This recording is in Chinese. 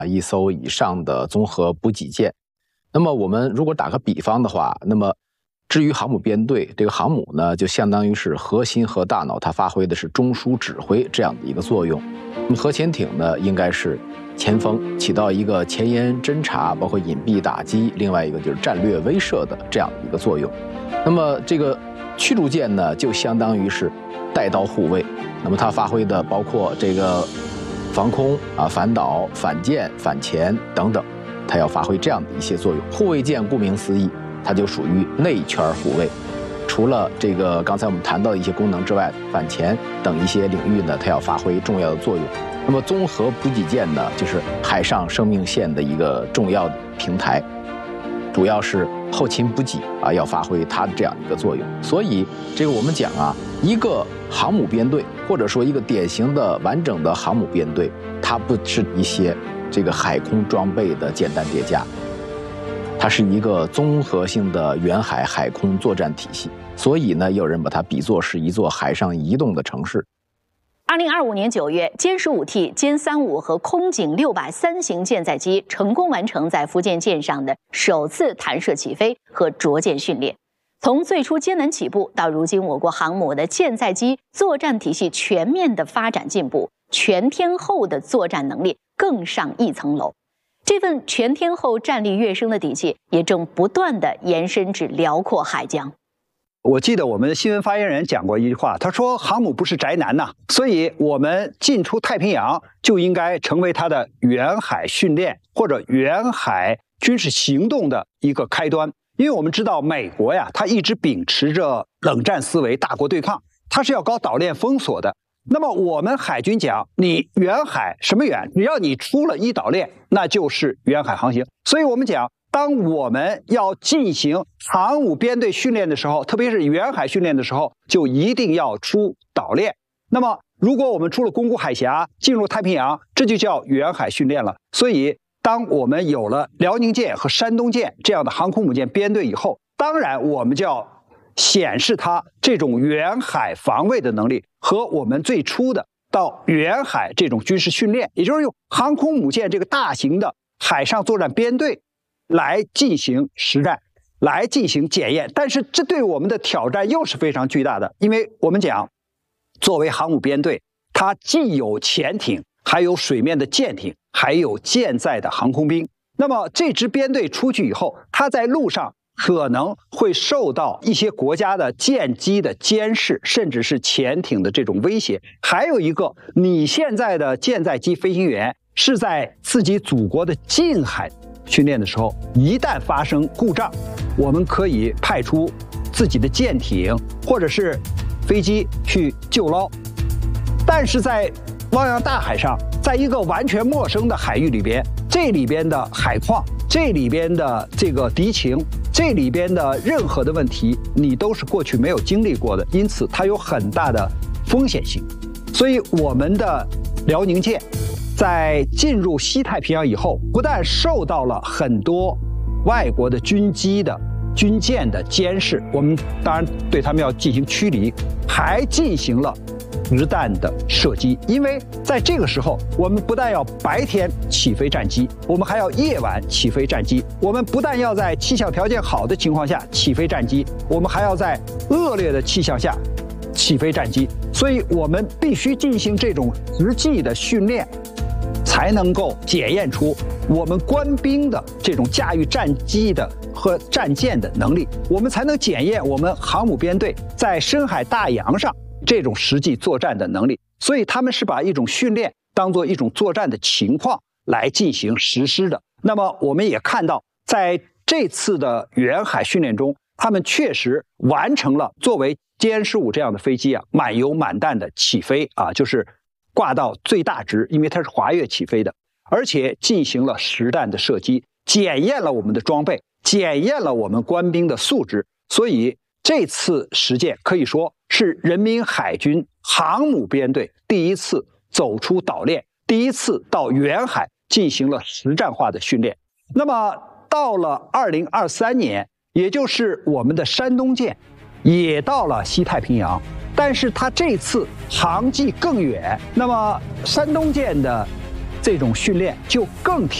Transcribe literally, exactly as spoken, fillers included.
一艘以上的综合补给舰。那么我们如果打个比方的话，那么至于航母编队，这个航母呢，就相当于是核心和大脑，它发挥的是中枢指挥这样的一个作用。那么核潜艇呢，应该是前锋，起到一个前沿侦察，包括隐蔽打击，另外一个就是战略威慑的这样的一个作用。那么这个驱逐舰呢，就相当于是带刀护卫。那么它发挥的包括这个防空啊、反导、反舰、反潜等等，它要发挥这样的一些作用。护卫舰顾名思义，它就属于内圈护卫。除了这个刚才我们谈到的一些功能之外，反潜等一些领域呢，它要发挥重要的作用。那么综合补给舰呢，就是海上生命线的一个重要的平台，主要是后勤补给啊，要发挥它的这样一个作用。所以这个我们讲啊，一个航母编队，或者说一个典型的完整的航母编队，它不是一些这个海空装备的简单叠加，它是一个综合性的远海海空作战体系。所以呢，有人把它比作是一座海上移动的城市。 二零二五年九月，歼十五 T、歼三五和空警六百三型舰载机成功完成在福建舰上的首次弹射起飞和着舰训练。从最初艰难起步到如今我国航母的舰载机作战体系全面的发展进步，全天候的作战能力更上一层楼。这份全天候战力跃升的底气，也正不断地延伸至辽阔海疆。 我记得我们新闻发言人讲过一句话，他说航母不是宅男呐，所以我们进出太平洋就应该成为它的远海训练或者远海军事行动的一个开端。因为我们知道美国呀，它一直秉持着冷战思维，大国对抗，它是要搞岛链封锁的。那么我们海军讲，你远海什么远，只要你出了一岛链，那就是远海航行。所以我们讲，当我们要进行航母编队训练的时候，特别是远海训练的时候，就一定要出岛链。那么如果我们出了宫古海峡，进入太平洋，这就叫远海训练了。所以当我们有了辽宁舰和山东舰这样的航空母舰编队以后，当然我们就要显示它这种远海防卫的能力和我们最初的到远海这种军事训练，也就是用航空母舰这个大型的海上作战编队来进行实战，来进行检验。但是这对我们的挑战又是非常巨大的，因为我们讲作为航母编队，它既有潜艇，还有水面的舰艇，还有舰载的航空兵。那么这支编队出去以后，它在路上可能会受到一些国家的舰机的监视，甚至是潜艇的这种威胁。还有一个，你现在的舰载机飞行员是在自己祖国的近海训练的时候，一旦发生故障，我们可以派出自己的舰艇或者是飞机去救捞。但是在汪洋大海上，在一个完全陌生的海域里边，这里边的海况，这里边的这个敌情，这里边的任何的问题，你都是过去没有经历过的，因此它有很大的风险性。所以我们的辽宁舰在进入西太平洋以后，不但受到了很多外国的军机的军舰的监视，我们当然对他们要进行驱离，还进行了实弹的射击。因为在这个时候，我们不但要白天起飞战机，我们还要夜晚起飞战机。我们不但要在气象条件好的情况下起飞战机，我们还要在恶劣的气象下起飞战机。所以我们必须进行这种实际的训练，才能够检验出我们官兵的这种驾驭战机的和战舰的能力，我们才能检验我们航母编队在深海大洋上这种实际作战的能力。所以他们是把一种训练当作一种作战的情况来进行实施的。那么我们也看到，在这次的远海训练中，他们确实完成了作为歼十五这样的飞机啊满油满弹的起飞啊，就是挂到最大值，因为它是滑跃起飞的，而且进行了实弹的射击，检验了我们的装备，检验了我们官兵的素质。所以这次实践可以说是人民海军航母编队第一次走出岛链，第一次到远海进行了实战化的训练。那么到了二零二三年，也就是我们的山东舰也到了西太平洋，但是它这次航迹更远。那么山东舰的这种训练就更